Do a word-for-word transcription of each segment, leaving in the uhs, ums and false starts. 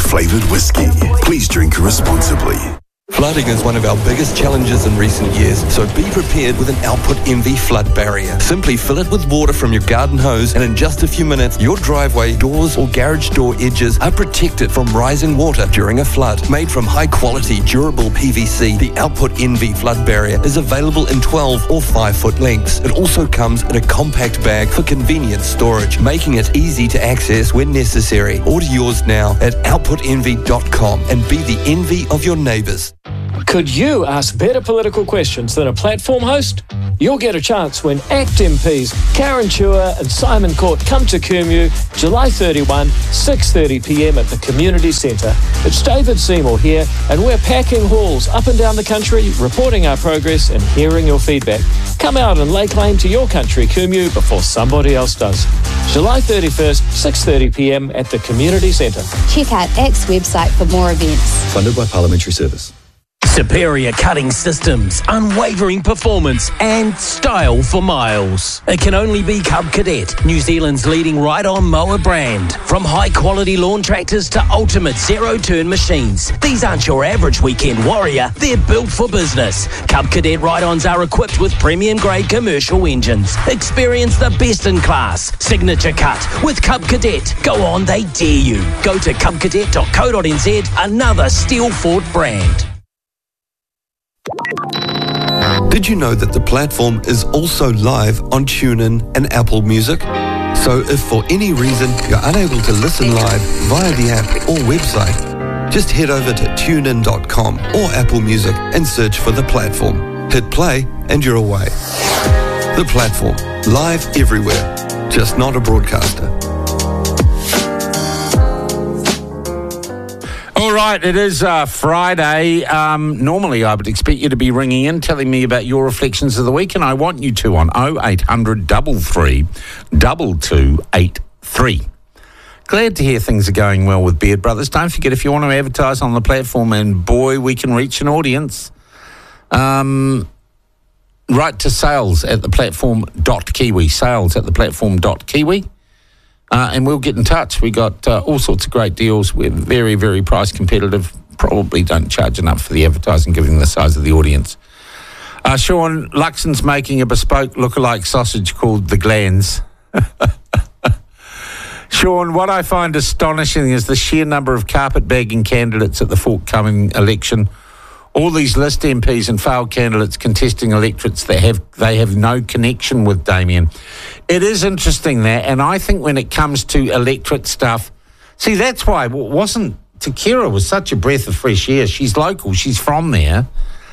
flavoured whiskey. Please drink responsibly. Flooding is one of our biggest challenges in recent years, so be prepared with an Output Envy flood barrier. Simply fill it with water from your garden hose, and in just a few minutes, your driveway, doors or garage door edges are protected from rising water during a flood. Made from high-quality, durable P V C, the Output Envy flood barrier is available in twelve or five foot lengths. It also comes in a compact bag for convenient storage, making it easy to access when necessary. Order yours now at output envy dot com and be the envy of your neighbours. Could you ask better political questions than a platform host? You'll get a chance when ACT M Ps Karen Chua and Simon Court come to Kumeu July thirty-first, six thirty p m at the Community Centre. It's David Seymour here, and we're packing halls up and down the country, reporting our progress and hearing your feedback. Come out and lay claim to your country, Kumeu, before somebody else does. July thirty-first, six thirty p m at the Community Centre. Check out ACT's website for more events. Funded by Parliamentary Service. Superior cutting systems, unwavering performance and style for miles. It can only be Cub Cadet, New Zealand's leading ride-on mower brand. From high-quality lawn tractors to ultimate zero-turn machines, these aren't your average weekend warrior. They're built for business. Cub Cadet ride-ons are equipped with premium-grade commercial engines. Experience the best-in-class signature cut with Cub Cadet. Go on, they dare you. Go to cub cadet dot co dot n z, another steel-fought brand. Did you know that the platform is also live on TuneIn and Apple Music? So if for any reason you're unable to listen live via the app or website, just head over to tune in dot com or Apple Music and search for the platform. Hit play and you're away. The platform, live everywhere, just not a broadcaster. All right, it is uh, Friday. Um, normally, I would expect you to be ringing in, telling me about your reflections of the week, and I want you to on oh eight hundred, three three, two two eight three. Glad to hear things are going well with Beard Brothers. Don't forget, if you want to advertise on the platform, and boy, we can reach an audience, um, write to sales at the platform dot kiwi, sales at the platform dot kiwi. Uh, and we'll get in touch. We got uh, all sorts of great deals. We're very, very price competitive. Probably don't charge enough for the advertising, given the size of the audience. Uh, Sean, Luxon's making a bespoke lookalike sausage called the Glands. Sean, what I find astonishing is the sheer number of carpetbagging candidates at the forthcoming election. All these list M Ps and failed candidates contesting electorates that have they have no connection with, Damien. It is interesting that, and I think when it comes to electorate stuff, see, that's why it wasn't Takira was such a breath of fresh air. She's local, she's from there.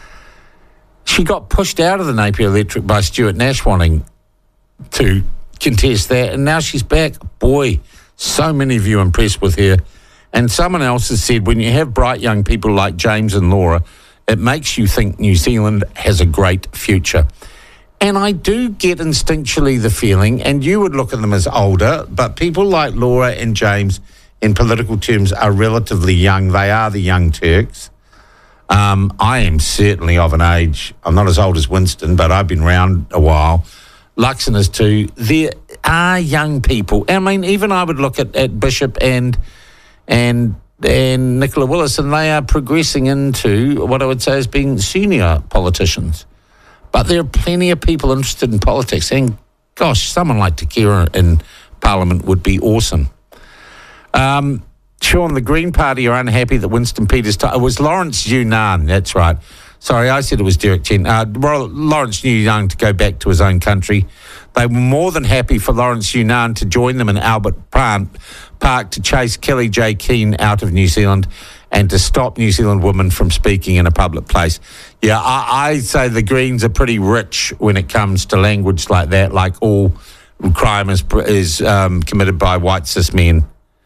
She got pushed out of the Napier electorate by Stuart Nash wanting to contest that, and now she's back. Boy, so many of you impressed with her. And someone else has said, when you have bright young people like James and Laura, it makes you think New Zealand has a great future. And I do get instinctually the feeling, and you would look at them as older, but people like Laura and James, in political terms, are relatively young. They are the young Turks. Um, I am certainly of an age, I'm not as old as Winston, but I've been around a while. Luxon is too. There are young people. I mean, even I would look at, at Bishop and and and Nicola Willis, and they are progressing into what I would say as being senior politicians. But there are plenty of people interested in politics, and gosh, someone like Takira in Parliament would be awesome. Um, Sean, the Green Party are unhappy that Winston Peters... T- it was Lawrence Yunnan, that's right. Sorry, I said it was Derek Chen. Uh, Lawrence Yunnan to go back to his own country. They were more than happy for Lawrence Yunnan to join them in Albert Park to chase Kelly J. Keane out of New Zealand and to stop New Zealand women from speaking in a public place. Yeah, I, I say the Greens are pretty rich when it comes to language like that, like all crime is, is um, committed by white cis men.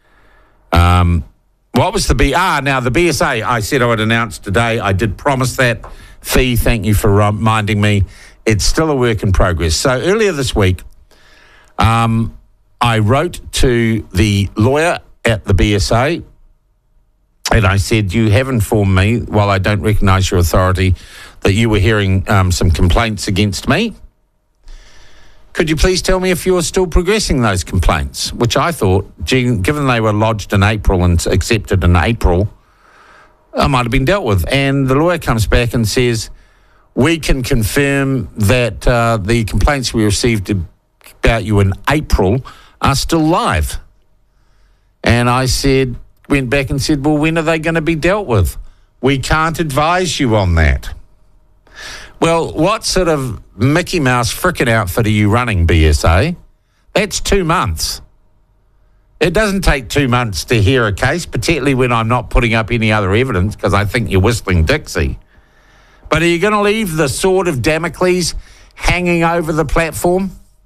Um, what was the B? Ah, now the B S A, I said I would announce today. I did promise that. Fee, thank you for reminding me. It's still a work in progress. So earlier this week, um, I wrote to the lawyer at the B S A and I said, you have informed me, while I don't recognise your authority, that you were hearing um, some complaints against me. Could you please tell me if you're still progressing those complaints? Which I thought, gee, given they were lodged in April and accepted in April, I might have been dealt with. And the lawyer comes back and says, we can confirm that uh, the complaints we received about you in April are still live. And I said, went back and said, well, when are they going to be dealt with? We can't advise you on that. Well, what sort of Mickey Mouse frickin' outfit are you running, B S A? That's two months. It doesn't take two months to hear a case, particularly when I'm not putting up any other evidence because I think you're whistling Dixie. But are you going to leave the sword of Damocles hanging over the platform?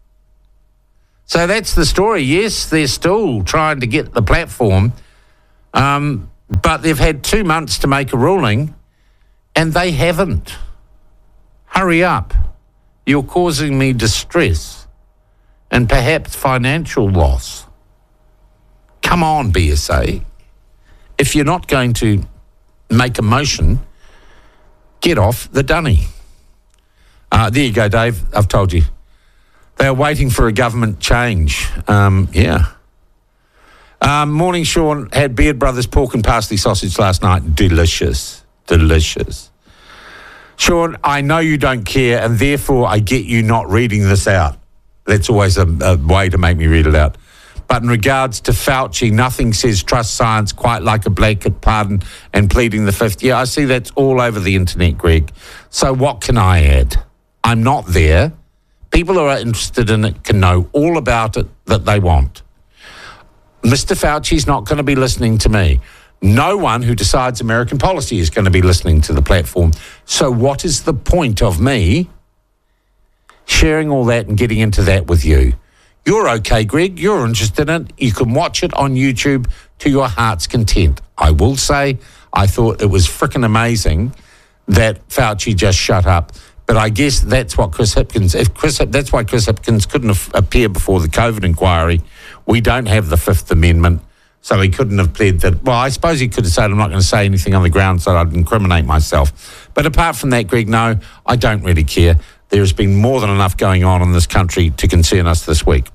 So that's the story. Yes, they're still trying to get the platform, um, but they've had two months to make a ruling, and they haven't. Hurry up. You're causing me distress and perhaps financial loss. Come on, B S A. If you're not going to make a motion, get off the dunny. Uh, there you go, Dave. I've told you. They're waiting for a government change. Um, yeah. Um, morning, Sean. Had Beard Brothers pork and parsley sausage last night. Delicious. Delicious. Sean, I know you don't care, and therefore I get you not reading this out. That's always a, a way to make me read it out. But in regards to Fauci, nothing says trust science quite like a blanket pardon and pleading the fifth. Yeah, I see that's all over the internet, Greg. So what can I add? I'm not there. People who are interested in it can know all about it that they want. Mister Fauci's not going to be listening to me. No one who decides American policy is going to be listening to the platform. So what is the point of me sharing all that and getting into that with you? You're okay, Greg. You're interested in it. You can watch it on YouTube to your heart's content. I will say I thought it was frickin' amazing that Fauci just shut up. But I guess that's what Chris Hipkins, if Chris, that's why Chris Hipkins couldn't have appeared before the COVID inquiry. We don't have the Fifth Amendment. So he couldn't have pled that. Well, I suppose he could have said, I'm not going to say anything on the grounds that I'd incriminate myself. But apart from that, Greg, no, I don't really care. There's been more than enough going on in this country to concern us this week.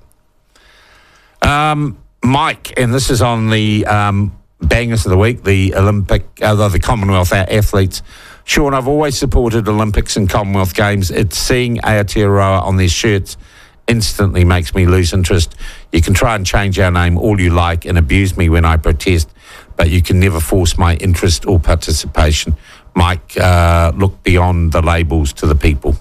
Um, Mike, and this is on the um, bangers of the week, the Olympic, uh, the Commonwealth athletes. Sean, I've always supported Olympics and Commonwealth Games. It's seeing Aotearoa on their shirts instantly makes me lose interest. You can try and change our name all you like and abuse me when I protest, but you can never force my interest or participation. Mike, uh, look beyond the labels to the people.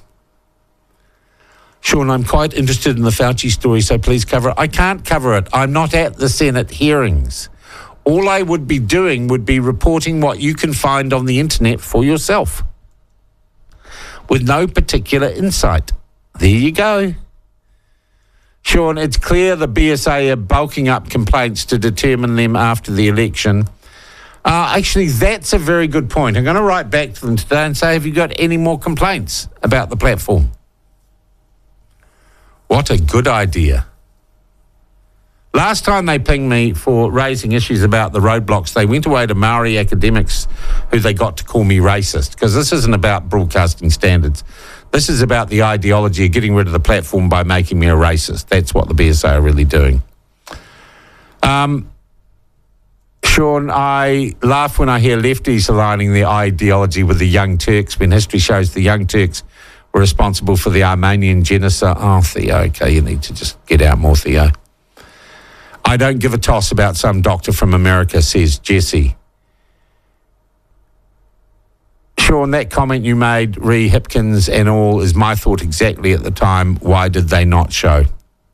Sean, I'm quite interested in the Fauci story, so please cover it. I can't cover it. I'm not at the Senate hearings. All I would be doing would be reporting what you can find on the internet for yourself, with no particular insight. There you go. Sean, it's clear the B S A are bulking up complaints to determine them after the election. Uh, actually, that's a very good point. I'm going to write back to them today and say, have you got any more complaints about the platform? What a good idea. Last time they pinged me for raising issues about the roadblocks, they went away to Maori academics who they got to call me racist, because this isn't about broadcasting standards. This is about the ideology of getting rid of the platform by making me a racist. That's what the B S A are really doing. Um, Sean, I laugh when I hear lefties aligning their ideology with the Young Turks when history shows the Young Turks were responsible for the Armenian genocide. Oh, Theo, okay, you need to just get out more, Theo. I don't give a toss about some doctor from America, says Jesse. Sean, that comment you made, re Hipkins and all, is my thought exactly at the time. Why did they not show?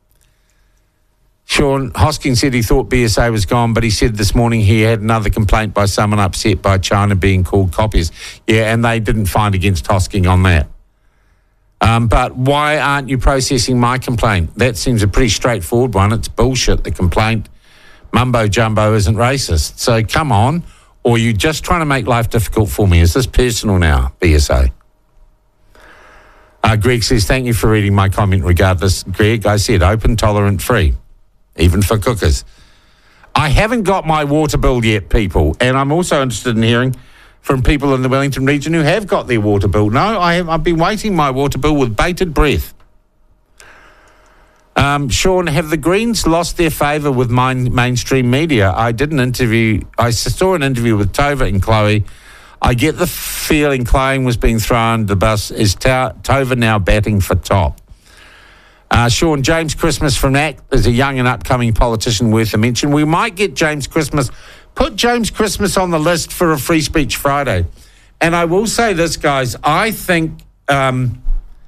Sean, Hosking said he thought B S A was gone, but he said this morning he had another complaint by someone upset by China being called copies. Yeah, and they didn't find against Hosking on that. Um, but why aren't you processing my complaint? That seems a pretty straightforward one. It's bullshit, the complaint. Mumbo jumbo isn't racist. So come on. Or are you just trying to make life difficult for me? Is this personal now, B S A? Uh, Greg says, thank you for reading my comment regardless. Greg, I said open, tolerant, free, even for cookers. I haven't got my water bill yet, people. And I'm also interested in hearing from people in the Wellington region who have got their water bill. No, I have, I've been waiting my water bill with bated breath. Um, Sean, have the Greens lost their favour with main, mainstream media? I did an interview, I saw an interview with Tova and Chloe. I get the feeling Chloe was being thrown the bus. Is Ta- Tova now batting for top? Uh, Sean, James Christmas from A C T is a young and upcoming politician worth a mention. We might get James Christmas. Put James Christmas on the list for a Free Speech Friday. And I will say this, guys, I think... Um,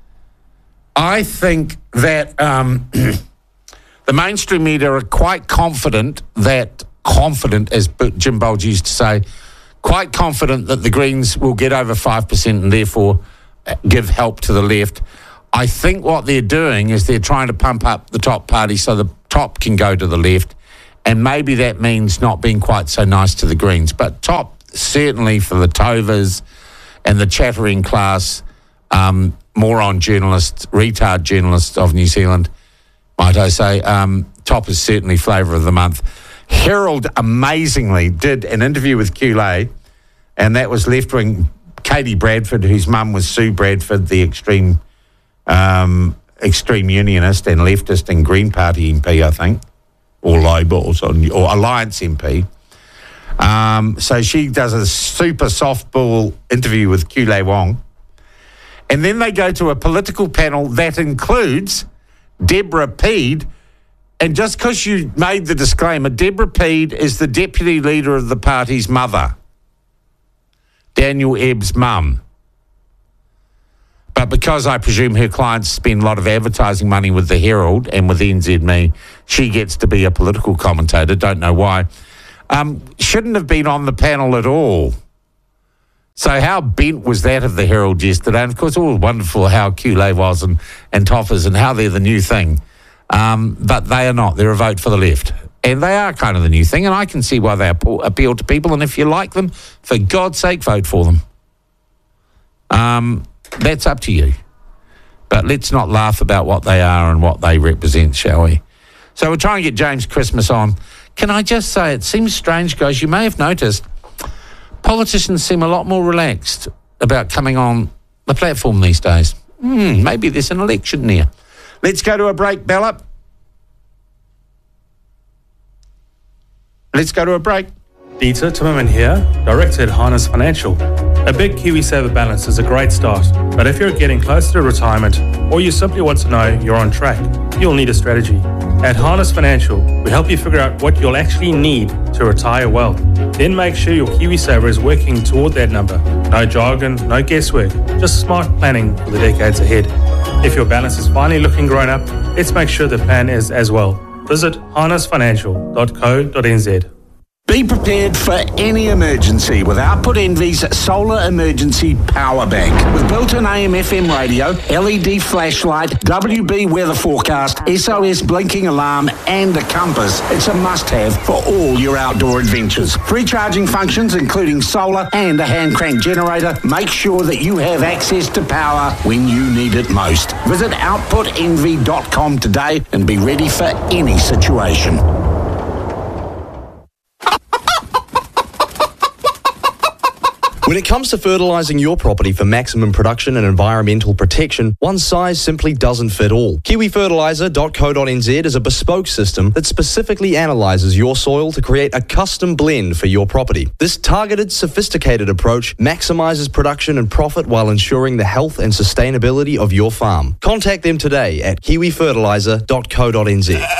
I think that um, the mainstream media are quite confident that, confident, as Jim Bolge used to say, quite confident that the Greens will get over five percent and therefore give help to the left. I think what they're doing is they're trying to pump up the top party so the top can go to the left, and maybe that means not being quite so nice to the Greens. But top, certainly for the Tovas and the chattering class, um, moron journalists, retard journalists of New Zealand, might I say, um, top is certainly flavour of the month. Herald amazingly did an interview with Q-Lay, and that was left-wing Katie Bradford, whose mum was Sue Bradford, the extreme um, extreme unionist and leftist and Green Party M P, I think, or Labour or, or Alliance M P. Um, so she does a super softball interview with Q-Lay Wong. And then they go to a political panel that includes Deborah Peed. And just because you made the disclaimer, Deborah Peed is the deputy leader of the party's mother, Daniel Ebb's mum. But because I presume her clients spend a lot of advertising money with the Herald and with N Z M E, she gets to be a political commentator. Don't know why. Um, shouldn't have been on the panel at all. So how bent was that of the Herald yesterday? And, of course, all wonderful how Q-Lay was and, and Toffers and how they're the new thing. Um, but they are not. They're a vote for the left. And they are kind of the new thing, and I can see why they appeal to people. And if you like them, for God's sake, vote for them. Um, that's up to you. But let's not laugh about what they are and what they represent, shall we? So we're trying to get James Christmas on. Can I just say, it seems strange, guys, you may have noticed, politicians seem a lot more relaxed about coming on the platform these days. Hmm, maybe there's an election near. Let's go to a break, Bella. Let's go to a break. Dieter Timmerman here, Director at Harness Financial. A big KiwiSaver balance is a great start, but if you're getting close to retirement or you simply want to know you're on track, you'll need a strategy. At Harness Financial, we help you figure out what you'll actually need to retire well. Then make sure your KiwiSaver is working toward that number. No jargon, no guesswork, just smart planning for the decades ahead. If your balance is finally looking grown up, let's make sure the plan is as well. Visit harness financial dot co dot n z. Be prepared for any emergency with Output Envy's Solar Emergency Power Bank. With built-in A M F M radio, L E D flashlight, W B weather forecast, S O S blinking alarm and a compass, it's a must-have for all your outdoor adventures. Free charging functions including solar and a hand crank generator. Make sure that you have access to power when you need it most. Visit output envy dot com today and be ready for any situation. When it comes to fertilising your property for maximum production and environmental protection, one size simply doesn't fit all. kiwi fertiliser dot co dot n z is a bespoke system that specifically analyses your soil to create a custom blend for your property. This targeted, sophisticated approach maximises production and profit while ensuring the health and sustainability of your farm. Contact them today at kiwi fertiliser dot co dot n z.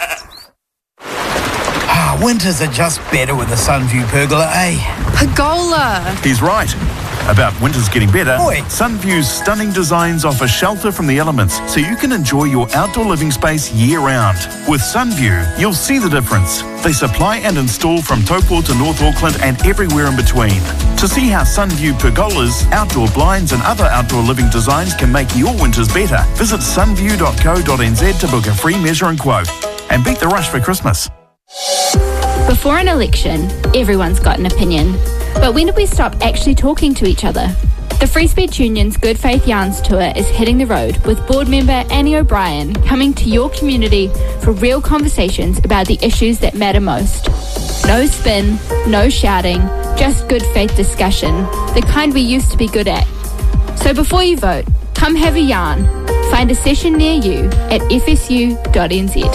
Winters are just better with a Sunview pergola, eh? Pergola! He's right. About winters getting better, Oi. Sunview's stunning designs offer shelter from the elements so you can enjoy your outdoor living space year-round. With Sunview, you'll see the difference. They supply and install from Taupo to North Auckland and everywhere in between. To see how Sunview pergolas, outdoor blinds and other outdoor living designs can make your winters better, visit sunview dot co dot n z to book a free measure and quote. And beat the rush for Christmas. Before an election, everyone's got an opinion. But when did we stop actually talking to each other? The Free Speech Union's Good Faith Yarns Tour is hitting the road with board member Annie O'Brien coming to your community for real conversations about the issues that matter most. No spin, no shouting, just good faith discussion, the kind we used to be good at. So before you vote, come have a yarn. Find a session near you at f s u dot n z.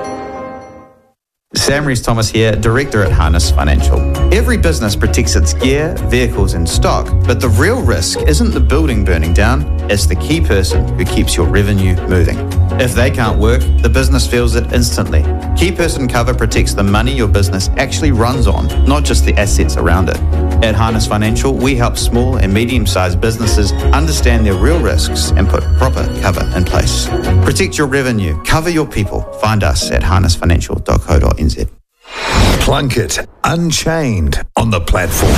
Sam Rees-Thomas here, Director at Harness Financial. Every business protects its gear, vehicles and stock, but the real risk isn't the building burning down, it's the key person who keeps your revenue moving. If they can't work, the business feels it instantly. Key person cover protects the money your business actually runs on, not just the assets around it. At Harness Financial, we help small and medium-sized businesses understand their real risks and put proper cover in place. Protect your revenue, cover your people. Find us at harness financial dot co dot n z. Plunkett Unchained on the platform.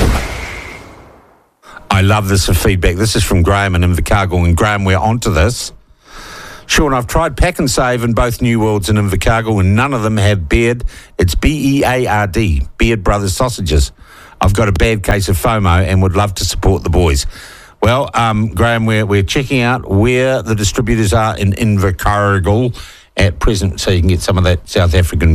I love this feedback. This is from Graham in Invercargill. And Graham, we're onto this. Sean, I've tried Pack and Save in both New Worlds and Invercargill, and none of them have Beard. It's B E A R D, Beard Brothers Sausages. I've got a bad case of FOMO and would love to support the boys. Well, um, Graham, we're, we're checking out where the distributors are in Invercargill at present, so you can get some of that South African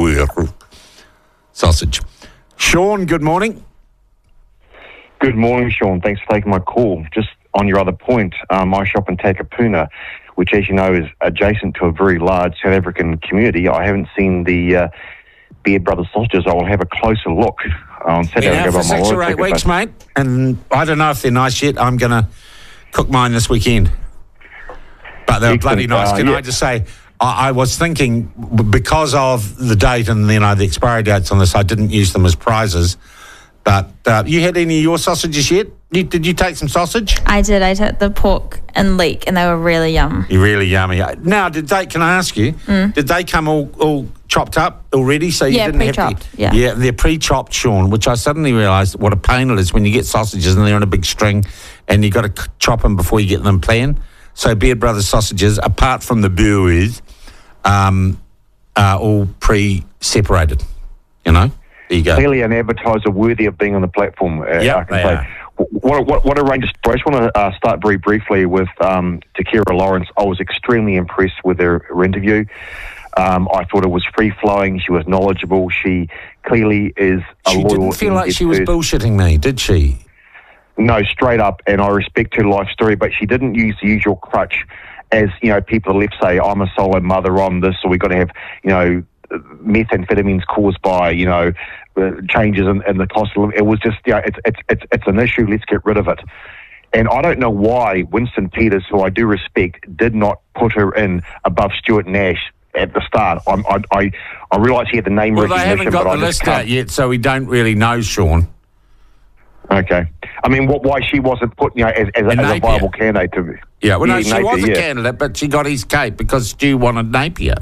sausage. Sean, good morning. Good morning, Sean. Thanks for taking my call. Just on your other point, um, I shop in Takapuna, which, as you know, is adjacent to a very large South African community. I haven't seen the uh, Beard Brothers sausages. I will have a closer look on Saturday. Been out for six or eight weeks, mate, and I don't know if they're nice yet. I'm going to cook mine this weekend. But they're bloody nice. Can uh, yeah. I just say, I, I was thinking, because of the date and, you know, the expiry dates on this, I didn't use them as prizes. But uh, you had any of your sausages yet? You, did you take some sausage? I did. I took the pork and leek, and they were really yum. You're really yummy. Now, did they? Can I ask you? Mm. Did they come all, all chopped up already? So you yeah, didn't pre-chopped. Have to, yeah, yeah, they're pre-chopped, Sean. Which I suddenly realised what a pain it is when you get sausages and they're in a big string, and you got to chop them before you get them planned. So Beard Brothers sausages, apart from the burgers, um, are all pre-separated. You know. There you go. Clearly an advertiser worthy of being on the platform, uh, yep, I can say. Are. What, what, what a range of stories. I just want to uh, start very briefly with um, Takira Lawrence. I was extremely impressed with her, her interview. Um, I thought it was free-flowing. She was knowledgeable. She clearly is a she loyal... She didn't feel like she was person. bullshitting me, did she? No, straight up, and I respect her life story, but she didn't use the usual crutch as, you know, people left say, I'm a solo mother, I'm this, or we've got to have, you know, methamphetamines caused by, you know, uh, changes in, in the cost of living. It was just, you know, it's, it's, it's, it's an issue, let's get rid of it. And I don't know why Winston Peters, who I do respect, did not put her in above Stuart Nash at the start. I'm, I I, I realise he had the name well, recognition, they haven't got but the I list can't. out yet, so we don't really know, Sean. Okay. I mean, what, why she wasn't put, you know, as, as, a, as a viable candidate to... Yeah, well, no, she Napier, was a yeah. candidate, but she got his cape because Stu wanted Napier.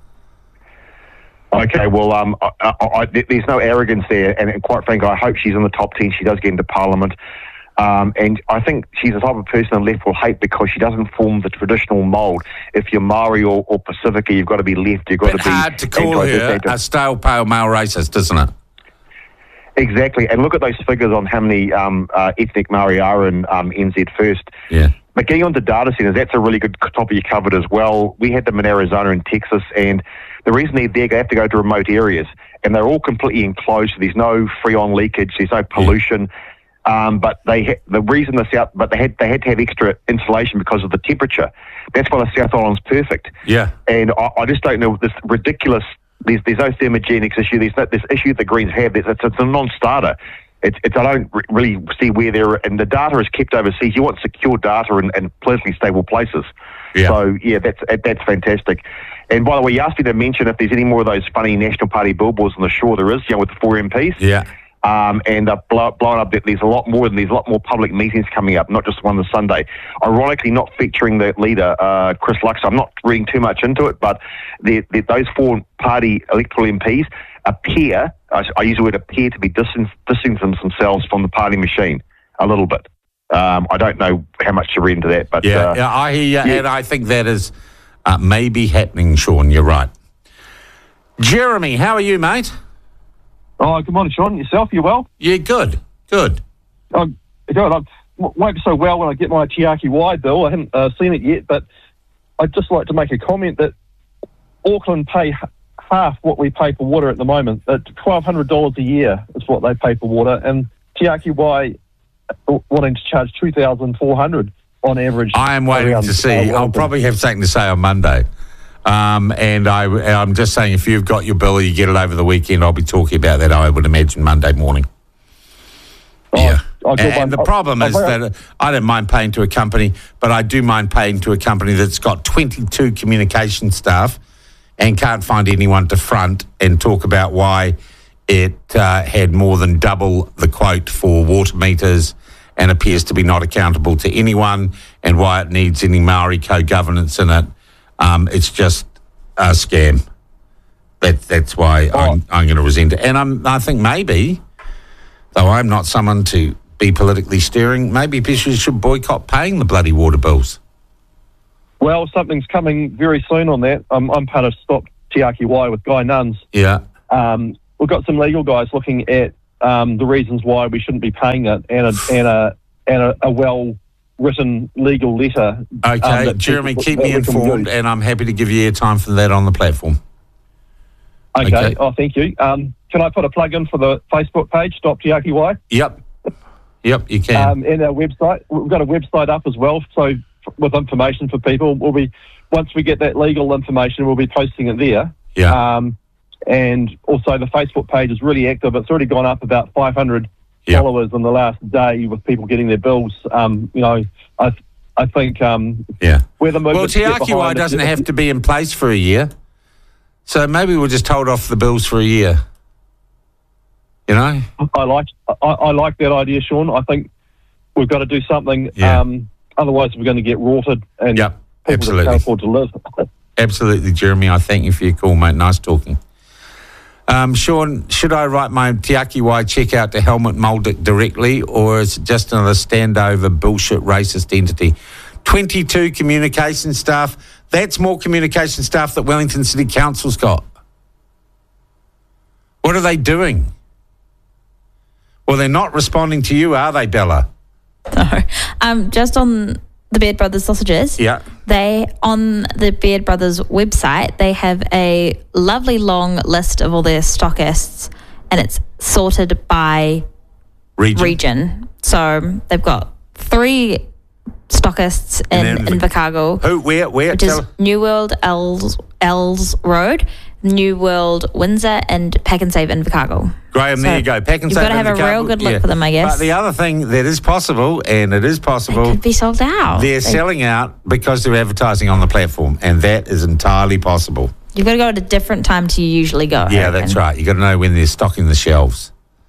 Okay, well, um, I, I, I, there's no arrogance there, and, and quite frankly, I hope she's in the top ten. She does get into Parliament, um, and I think she's the type of person the left will hate because she doesn't form the traditional mould. If you're Maori or, or Pacifica, you've got to be left. You've got Bit to be hard to call her a stale, pale male racist, isn't it? Exactly, and look at those figures on how many um, uh, ethnic Maori are in um, N Z First. Yeah. But getting on to data centres, that's a really good topic you covered as well. We had them in Arizona and Texas, and the reason they're there, they have to go to remote areas, and they're all completely enclosed. So there's no freon leakage, there's no pollution. Um, but they ha- the reason the South, but they had they had to have extra insulation because of the temperature. That's why the South Island's perfect. Yeah. And I, I just don't know this ridiculous. There's there's no thermogenics issue. There's no, this issue the Greens have. It's, it's a non-starter. It's, it's I don't re- really see where they're, and the data is kept overseas. You want secure data in, in politically stable places. Yeah. So yeah, that's that's fantastic. And by the way, you asked me to mention if there's any more of those funny National Party billboards on the shore. There is, you know, with the four M Ps. Yeah. Um, and uh, blow, blowing up. There's a lot more, and there's a lot more public meetings coming up, not just one this Sunday. Ironically, not featuring the leader, uh, Chris Luxon. I'm not reading too much into it, but they're, they're, those four party electoral M Ps appear, I, I use the word appear, to be distancing themselves from the party machine a little bit. Um, I don't know how much to read into that, but yeah, uh, yeah I hear you, yeah. and I think that is uh, maybe happening, Sean. You're right. Jeremy, how are you, mate? Oh, good morning, Sean. Yourself, you well? Yeah, good, good. I'm good. I won't be so well when I get my Te Aki Wai bill. I haven't uh, seen it yet, but I'd just like to make a comment that Auckland pay h- half what we pay for water at the moment. At twelve hundred dollars a year is what they pay for water, and Te Aki Wai wanting to charge two thousand four hundred dollars. on average. I am waiting around, to see. uh, I'll Wellington. probably have something to say on Monday. Um, and I, I'm just saying, if you've got your bill, you get it over the weekend, I'll be talking about that, I would imagine, Monday morning. Oh, Yeah. I'll And, do and one- the problem I'll- is I'll- that I don't mind paying to a company, but I do mind paying to a company that's got twenty-two communication staff and can't find anyone to front and talk about why it uh, had more than double the quote for water meters and appears to be not accountable to anyone, and why it needs any Maori co-governance in it. Um, it's just a scam. That, that's why Oh. I'm, I'm going to resent it. And I'm, I think maybe, though I'm not someone to be politically steering, maybe people should boycott paying the bloody water bills. Well, something's coming very soon on that. Um, I'm part of Stop Te Aki Wai with Guy Nuns. Yeah. Um, we've got some legal guys looking at um, the reasons why we shouldn't be paying it, and a and a and a, a well-written legal letter. Okay, um, that Jeremy, people- keep that me we can informed, use. and I'm happy to give you airtime for that on the platform. Okay. Okay. Oh, thank you. Um, can I put a plug in for the Facebook page, Stop Te Aki Wai? Yep. Yep, you can. Um, and our website. We've got a website up as well, so f- with information for people. We'll be once we get that legal information, we'll be posting it there. Yeah. Um, and also the Facebook page is really active. It's already gone up about five hundred Yep. followers in the last day with people getting their bills. Um, you know, I I think um, Yeah. we're the Well, movement Te to get Aki Wai behind. doesn't have to be in place for a year, so maybe we'll just hold off the bills for a year. You know? I like I, I like that idea, Sean. I think we've got to do something. Yeah. Um, otherwise, we're going to get rorted and Yep, people absolutely. just can't afford to live. Absolutely, Jeremy. I thank you for your call, mate. Nice talking. Um, Sean, should I write my Te Aki Wai check out to Helmut Muldick directly, or is it just another standover bullshit racist entity? twenty-two communication staff. That's more communication staff that Wellington City Council's got. What are they doing? Well, they're not responding to you, are they, Bella? No. Um, just on the Beard Brothers sausages. Yeah. They, on the Beard Brothers website, they have a lovely long list of all their stockists, and it's sorted by Region. region. So they've got three stockists in And then- Invercargill, Who, where, where? which is Tell- New World, Els, Els Road, New World, Windsor, and Pack and Save Invercargill. Graham, there So you go. Pack and you've save got to have a Invercargill. real good look Yeah. for them, I guess. But the other thing that is possible, and it is possible, Could be sold out. they're They- selling out because they're advertising on the platform, and that is entirely possible. You've got to go at a different time to you usually go. I Yeah, reckon. that's right. You got to know when they're stocking the shelves.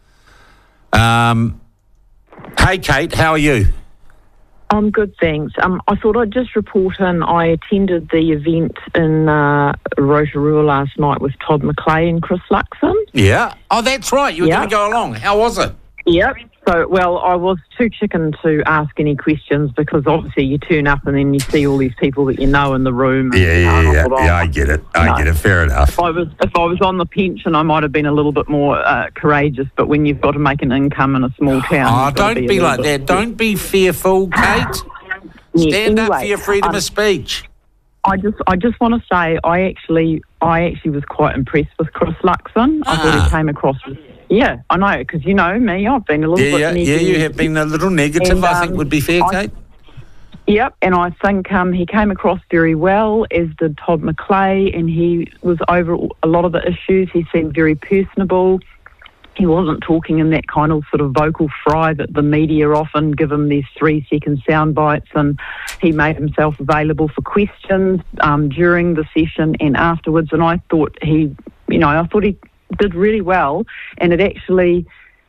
Um, hey, Kate, how are you? I'm good, thanks. Um, I thought I'd just report in. I attended the event in uh, Rotorua last night with Todd McClay and Chris Luxon. Yeah. Oh, that's right. You were Yeah. going to go along. How was it? Yep. So, well, I was too chicken to ask any questions because obviously you turn up and then you see all these people that you know in the room. And, Yeah, yeah, and I yeah. thought, oh, Yeah, I get it. I no. get it. Fair enough. If I was if I was on the pension, I might have been a little bit more uh, courageous. But when you've got to make an income in a small town, Oh, you've got to don't a be little like bit- that. Don't be fearful, Kate. Yeah, Stand up anyway, for your freedom um, of speech. I just, I just want to say, I actually, I actually was quite impressed with Chris Luxon. I thought Ah. he came across as, yeah, I know, because you know me, I've been a little Yeah, bit yeah, yeah. negative. You have been a little negative, And, I think um, would be fair, I- Kate. Yep, and I think um, he came across very well, as did Todd McClay, and he was over a lot of the issues. He seemed very personable. He wasn't talking in that kind of sort of vocal fry that the media often give him these three-second sound bites, and he made himself available for questions um, during the session and afterwards, and I thought he, you know, I thought he did really well, and it actually,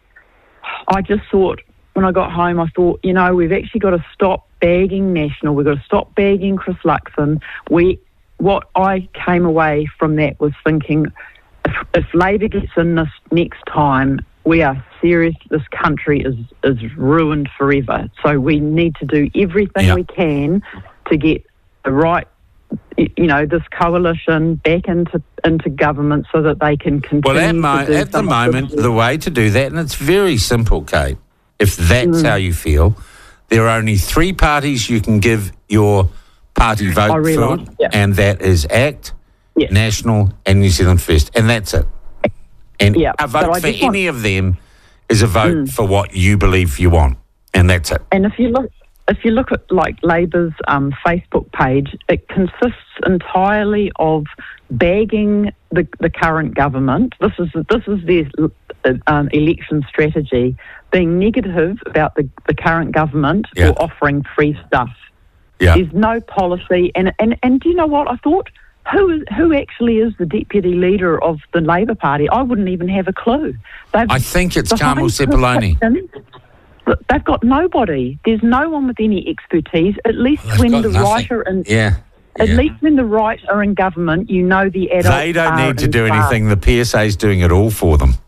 I just thought, when I got home, I thought, you know, we've actually got to stop bagging National. We've got to stop bagging Chris Luxon. We, what I came away from that was thinking, if, if Labor gets in this next time, we are serious. This country is, is ruined forever. So we need to do everything Yep. we can to get the right, y- you know, this coalition back into into government so that they can continue Well, at, to mo- do at the some of moment, this- the way to do that, and it's very simple, Kate, if that's Mm. how you feel, there are only three parties you can give your party vote I for, realise, yeah. and that is ACT, Yes. National, and New Zealand First, and that's it. And Yeah, a but vote I for just want- any of them is a vote Mm. for what you believe you want, and that's it. And if you look, if you look at like Labor's um, Facebook page, it consists entirely of bagging the, the current government. This is this is their um, election strategy, being negative about the, the current government Yeah. or offering free stuff. Yeah. There's no policy, and, and, and do you know what I thought? Who is who actually is the deputy leader of the Labor Party? I wouldn't even have a clue. They've, I think it's behind Carmel Cipollone. Christian, They've got nobody. There's no one with any expertise. At least They've when got the nothing. right are in, Yeah. at yeah. least when the right are in government, you know the adults. They don't are need to in do charge. anything. The P S A's doing it all for them.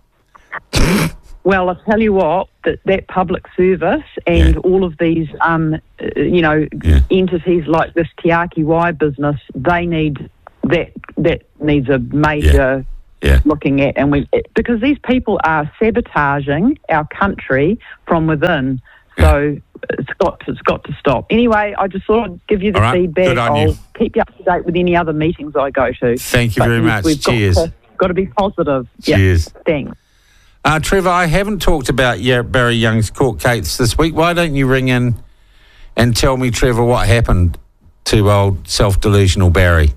Well, I tell you what, that, that public service and Yeah. all of these, um, uh, you know, Yeah. entities like this Te Aki Wai business, they need that. That needs a major Yeah. looking at, and we because these people are sabotaging our country from within. So it's got to, it's got to stop. Anyway, I just thought I'd give you the All right, feedback. good on I'll you. keep you up to date with any other meetings I go to. Thank you But very we've- much. We've Cheers. Got to, got to be positive. Cheers. Yeah, thanks. Uh, Trevor, I haven't talked about yeah, Barry Young's court case this week. Why don't you ring in and tell me, Trevor, what happened to old self-delusional Barry?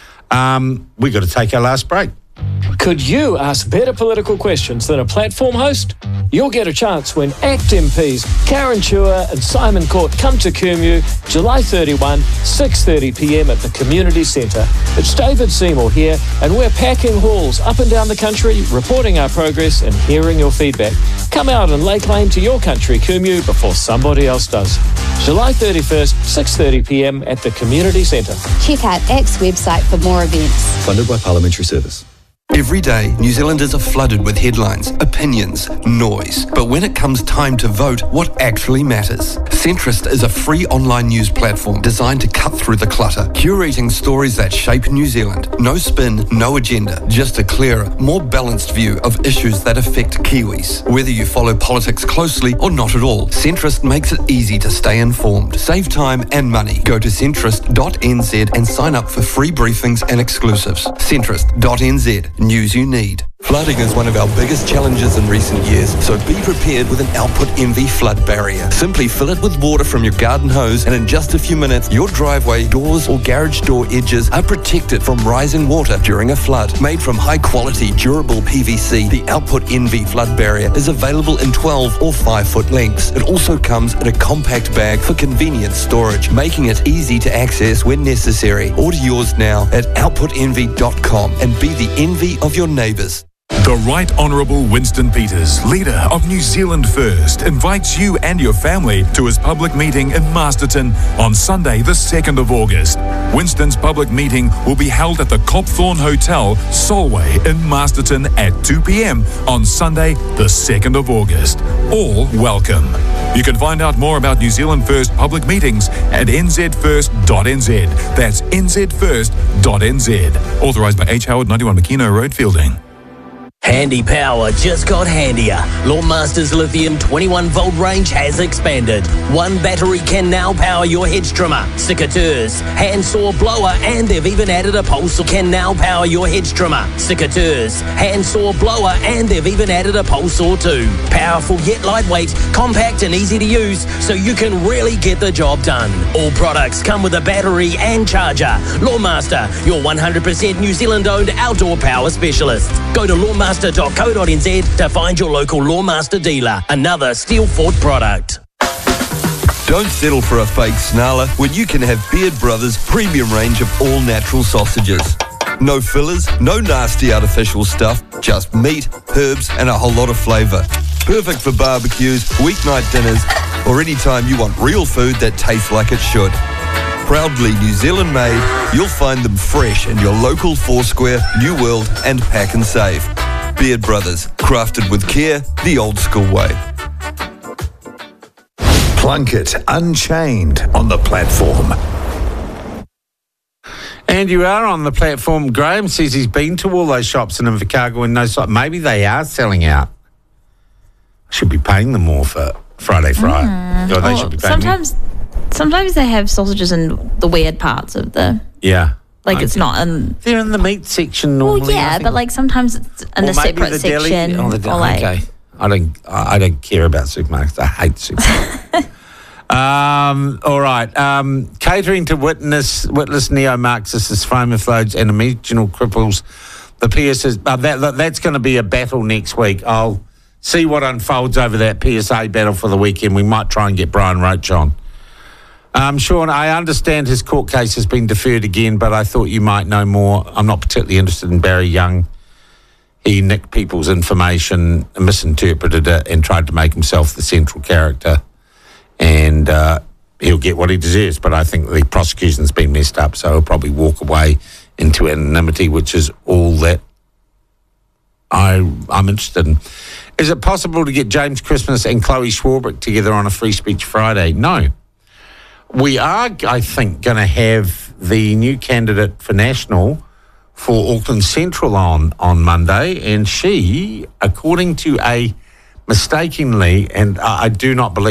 Um, we got to take our last break. Could you ask better political questions than a platform host? You'll get a chance when ACT M Ps Karen Chua and Simon Court come to Kumeu July thirty-first, six thirty p m at the Community Centre. It's David Seymour here, and we're packing halls up and down the country, reporting our progress and hearing your feedback. Come out and lay claim to your country, Kumeu, before somebody else does. July thirty-first, six thirty p m at the Community Centre. Check out ACT's website for more events. Funded by Parliamentary Service. Every day, New Zealanders are flooded with headlines, opinions, noise. But when it comes time to vote, what actually matters? Centrist is a free online news platform designed to cut through the clutter, curating stories that shape New Zealand. No spin, no agenda, just a clearer, more balanced view of issues that affect Kiwis. Whether you follow politics closely or not at all, Centrist makes it easy to stay informed. Save time and money. Go to centrist dot n z and sign up for free briefings and exclusives. centrist dot n z. News you need. Flooding is one of our biggest challenges in recent years, so be prepared with an Output M V flood barrier. Simply fill it with water from your garden hose, and in just a few minutes, your driveway, doors or garage door edges are protected from rising water during a flood. Made from high-quality, durable P V C, the Output M V flood barrier is available in twelve or five foot lengths. It also comes in a compact bag for convenient storage, making it easy to access when necessary. Order yours now at output n v dot com and be the envy of your neighbours. The Right Honourable Winston Peters, leader of New Zealand First, invites you and your family to his public meeting in Masterton on Sunday the second of August. Winston's public meeting will be held at the Copthorne Hotel, Solway in Masterton at two p m on Sunday the second of August. All welcome. You can find out more about New Zealand First public meetings at n z first dot n z. That's n z first dot n z. Authorised by H. Howard, ninety-one Makino Road, Fielding. Handy power just got handier. Lawnmaster's lithium twenty-one volt range has expanded. One battery can now power your hedge trimmer, secateurs, handsaw blower, and they've even added a pulse can now power your hedge trimmer, secateurs, handsaw blower, and they've even added a pulse or two. Powerful yet lightweight, compact and easy to use, so you can really get the job done. All products come with a battery and charger. Lawnmaster, your one hundred percent New Zealand-owned outdoor power specialist. Go to lawnmaster dot co dot n z to find your local Lawmaster dealer. Another Steel Fort product. Don't settle for a fake snarler when you can have Beard Brothers' premium range of all natural sausages. No fillers, no nasty artificial stuff, just meat, herbs and a whole lot of flavour. Perfect for barbecues, weeknight dinners, or any time you want real food that tastes like it should. Proudly New Zealand made, you'll find them fresh in your local Foursquare, New World and Pack and Save. Beard Brothers, crafted with care, the old school way. Plunkett Unchained on the platform. And you are on the platform. Graham says he's been to all those shops in Invercargill and no shop. Maybe they are selling out. I should be paying them more for Friday Friday. Mm. Or they Or should be paying sometimes, me. sometimes they have sausages in the weird parts of the. Yeah. Like Okay. it's not in. They're in the meat section Well, normally. I yeah, think. but like sometimes it's in Or a maybe separate the deli. section. Oh, the de- or like, okay. I don't. I I don't care about supermarkets. I hate supermarkets. Um, all right. Um, catering to witness, witless neo-Marxists, fomophobes and imaginal cripples, the P S is, uh, that, that's going to be a battle next week. I'll see what unfolds over that P S A battle for the weekend. We might try and get Brian Roach on. Um, Sean, I understand his court case has been deferred again, but I thought you might know more. I'm not particularly interested in Barry Young. He nicked people's information, misinterpreted it, and tried to make himself the central character. And uh, he'll get what he deserves, but I think the prosecution's been messed up, so he'll probably walk away into anonymity, which is all that I, I'm interested in. Is it possible to get James Christmas and Chloe Schwarbrick together on a Free Speech Friday? No. We are, I think, going to have the new candidate for National for Auckland Central on, on Monday, and she, according to a mistakenly, and I, I do not believe